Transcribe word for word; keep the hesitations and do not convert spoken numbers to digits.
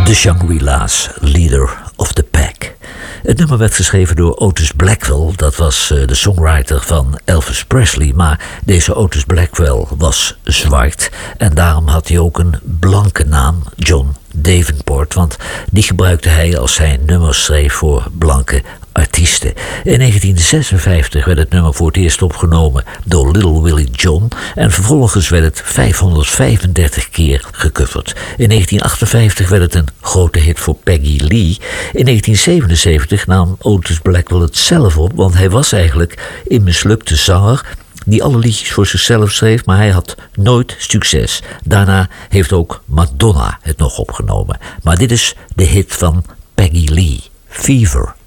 De Shangri-La's, Leader of the Pack. Het nummer werd geschreven door Otis Blackwell. Dat was uh, de songwriter van Elvis Presley. Maar deze Otis Blackwell was zwart. En daarom had hij ook een blanke naam, John Davenport. Want die gebruikte hij als hij nummers schreef voor blanke artiesten. In negentien zesenvijftig werd het nummer voor het eerst opgenomen door Little Willie John. En vervolgens werd het vijfhonderdvijfendertig keer gecoverd. In negentien achtenvijftig werd het een grote hit voor Peggy Lee. In negentien zevenenzeventig nam Otis Blackwell het zelf op, want hij was eigenlijk een mislukte zanger die alle liedjes voor zichzelf schreef, maar hij had nooit succes. Daarna heeft ook Madonna het nog opgenomen. Maar dit is de hit van Peggy Lee, Fever.